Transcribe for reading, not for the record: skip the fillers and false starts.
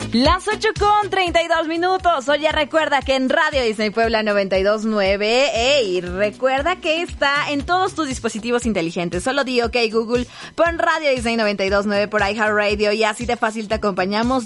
Las 8:32. Oye, recuerda que en Radio Disney Puebla 92.9, y recuerda que está en todos tus dispositivos inteligentes. Solo di OK Google, pon Radio Disney 92.9 por iHeartRadio y así de fácil te acompañamos